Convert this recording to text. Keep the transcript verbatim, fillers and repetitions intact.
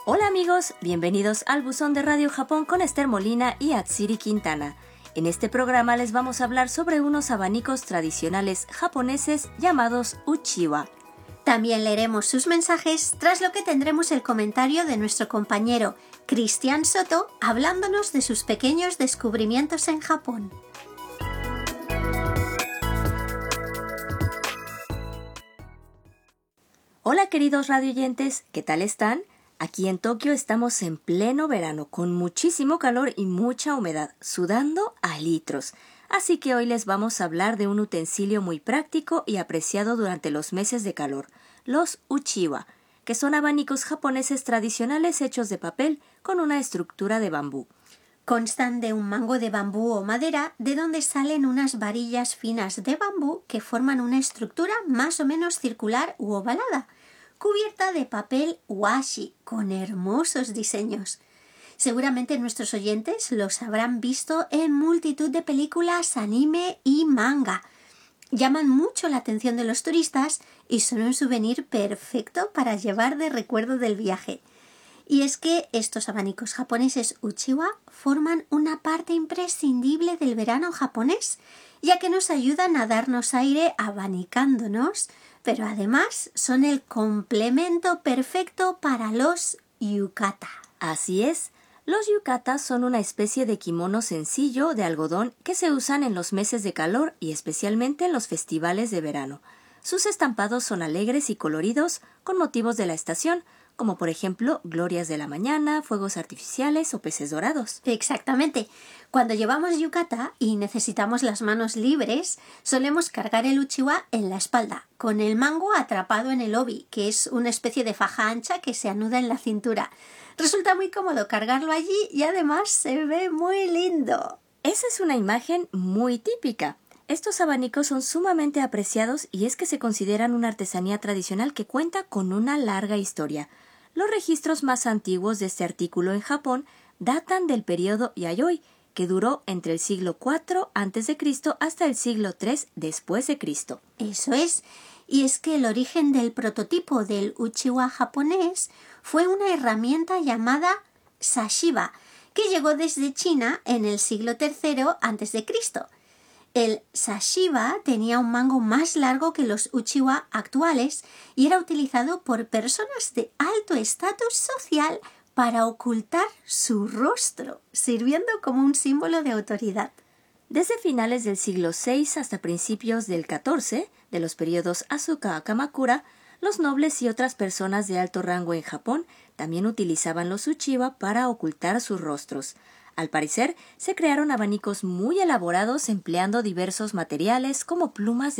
Hola amigos, bienvenidos al Buzón de Radio Japón con Esther Molina y Atsiri Quintana. En este programa les vamos a hablar sobre unos abanicos tradicionales japoneses llamados uchiwa. También leeremos sus mensajes, tras lo que tendremos el comentario de nuestro compañero Cristian Soto hablándonos de sus pequeños descubrimientos en Japón. Hola queridos radioyentes, ¿qué tal están? Aquí en Tokio estamos en pleno verano, con muchísimo calor y mucha humedad, sudando a litros. Así que hoy les vamos a hablar de un utensilio muy práctico y apreciado durante los meses de calor, los uchiwa, que son abanicos japoneses tradicionales hechos de papel con una estructura de bambú. Constan de un mango de bambú o madera, de donde salen unas varillas finas de bambú que forman una estructura más o menos circular u ovalada, cubierta de papel washi con hermosos diseños. Seguramente nuestros oyentes los habrán visto en multitud de películas, anime y manga. Llaman mucho la atención de los turistas y son un souvenir perfecto para llevar de recuerdo del viaje. Y es que estos abanicos japoneses uchiwa forman una parte imprescindible del verano japonés, ya que nos ayudan a darnos aire abanicándonos, pero además son el complemento perfecto para los yukata. Así es, los yukata son una especie de kimono sencillo de algodón que se usan en los meses de calor y especialmente en los festivales de verano. Sus estampados son alegres y coloridos con motivos de la estación, como por ejemplo glorias de la mañana, fuegos artificiales o peces dorados. Exactamente. Cuando llevamos yukata y necesitamos las manos libres, solemos cargar el uchiwa en la espalda, con el mango atrapado en el obi, que es una especie de faja ancha que se anuda en la cintura. Resulta muy cómodo cargarlo allí y además se ve muy lindo. Esa es una imagen muy típica. Estos abanicos son sumamente apreciados y es que se consideran una artesanía tradicional que cuenta con una larga historia. Los registros más antiguos de este artículo en Japón datan del periodo Yayoi, que duró entre el siglo cuatro antes de Cristo hasta el siglo tres después de Cristo. Eso es. Y es que el origen del prototipo del uchiwa japonés fue una herramienta llamada sashiba, que llegó desde China en el siglo tercero antes de Cristo. El sashiba tenía un mango más largo que los uchiwa actuales y era utilizado por personas de alto estatus social para ocultar su rostro, sirviendo como un símbolo de autoridad. Desde finales del siglo seis hasta principios del catorce, de los periodos Asuka a Kamakura, los nobles y otras personas de alto rango en Japón también utilizaban los uchiwa para ocultar sus rostros. Al parecer, se crearon abanicos muy elaborados empleando diversos materiales como plumas de